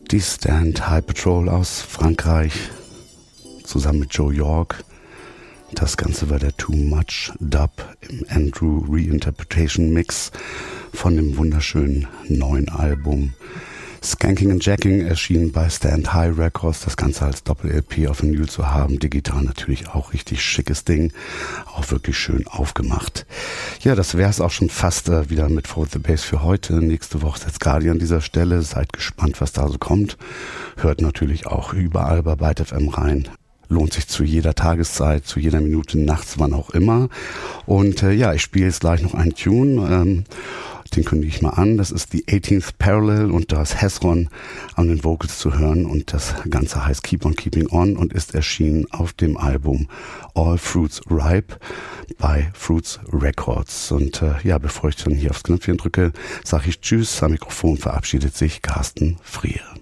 Die Stand High Patrol aus Frankreich, zusammen mit Joe York. Das Ganze war der Too Much Dub im Andrew Reinterpretation Mix von dem wunderschönen neuen Album Skanking and Jacking, erschienen bei Stand High Records. Das Ganze als Doppel-LP auf Vinyl zu haben, digital natürlich auch richtig schickes Ding, auch wirklich schön aufgemacht. Ja, das wäre es auch schon fast wieder mit For the Bass für heute. Nächste Woche setzt Guardian an dieser Stelle. Seid gespannt, was da so kommt. Hört natürlich auch überall bei Byte FM rein. Lohnt sich zu jeder Tageszeit, zu jeder Minute, nachts, wann auch immer. Und ich spiele jetzt gleich noch einen Tune. Den kündige ich mal an. Das ist die 18th Parallel und da ist Hezron an den Vocals zu hören. Und das Ganze heißt Keep on Keeping On und ist erschienen auf dem Album All Fruits Ripe bei Fruits Records. Und bevor ich dann hier aufs Knöpfchen drücke, sage ich Tschüss. Am Mikrofon verabschiedet sich Carsten Frier.